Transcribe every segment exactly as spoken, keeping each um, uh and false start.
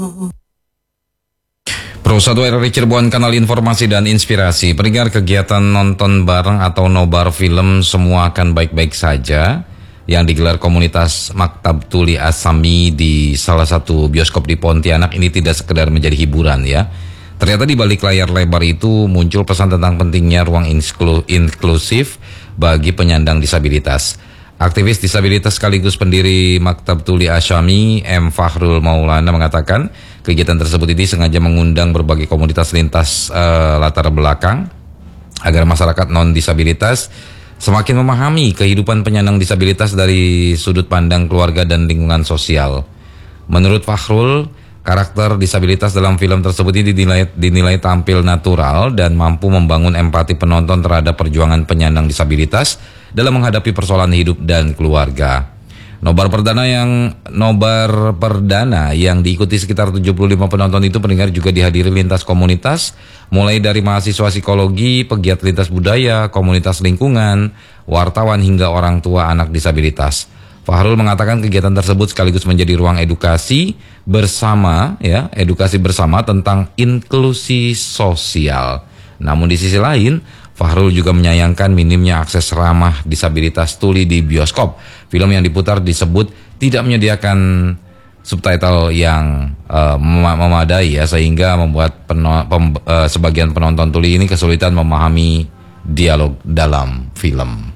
Pro satu R R I Cirebon, kanal informasi dan inspirasi. Pendengar, kegiatan nonton bareng atau nobar film Semua Akan Baik-Baik Saja yang digelar komunitas Maktab Tuli Asami di salah satu bioskop di Pontianak ini tidak sekedar menjadi hiburan ya. Ternyata di balik layar lebar itu muncul pesan tentang pentingnya ruang inklu- inklusif bagi penyandang disabilitas. Aktivis disabilitas sekaligus pendiri Maktab Tuli Asami, M. Fakhrul Maulana, mengatakan kegiatan tersebut ini sengaja mengundang berbagai komunitas lintas uh, latar belakang agar masyarakat non-disabilitas semakin memahami kehidupan penyandang disabilitas dari sudut pandang keluarga dan lingkungan sosial. Menurut Fakhrul, karakter disabilitas dalam film tersebut ini dinilai, dinilai tampil natural dan mampu membangun empati penonton terhadap perjuangan penyandang disabilitas dalam menghadapi persoalan hidup dan keluarga. Nobar perdana yang nobar perdana yang diikuti sekitar tujuh puluh lima penonton itu, pendengar, juga dihadiri lintas komunitas, mulai dari mahasiswa psikologi, pegiat lintas budaya, komunitas lingkungan, wartawan hingga orang tua anak disabilitas. Fakhrul mengatakan kegiatan tersebut sekaligus menjadi ruang edukasi bersama, ya, edukasi bersama tentang inklusi sosial. Namun di sisi lain, Fakhrul juga menyayangkan minimnya akses ramah disabilitas tuli di bioskop. Film yang diputar disebut tidak menyediakan subtitle yang uh, mem- memadai ya, sehingga membuat peno- pem- uh, sebagian penonton tuli ini kesulitan memahami dialog dalam film.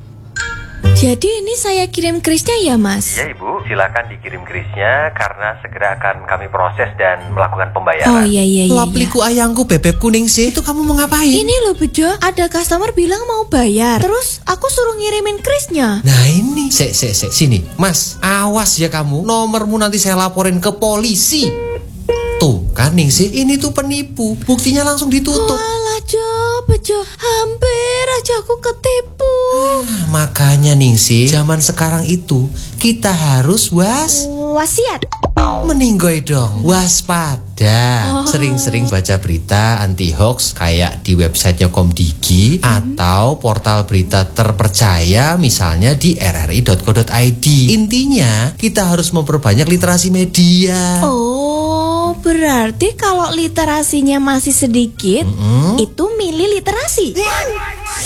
Jadi ini saya kirim krisnya ya, Mas? Iya, Ibu, silakan dikirim krisnya karena segera akan kami proses dan melakukan pembayaran. Oh iya iya iya. Lapliku ayangku bebek kuning sih, itu kamu mau ngapain? Ini loh Bejo, ada customer bilang mau bayar. Terus aku suruh ngirimin krisnya. Nah ini, sek sek sek sini, Mas, awas ya kamu, nomormu nanti saya laporin ke polisi. Tuh kan Ningsih, ini tuh penipu, buktinya langsung ditutup. Walah Jo, Bejo, hampir aja aku ketipu. Ah, makanya Ningsih, zaman sekarang itu kita harus was Wasiat. meninggoy dong, waspada. Oh. Sering-sering baca berita anti hoax kayak di websitenya Komdigi hmm. atau portal berita terpercaya misalnya di r r i dot co dot i d. Intinya kita harus memperbanyak literasi media. Oh, berarti kalau literasinya masih sedikit, mm-hmm. itu milih literasi.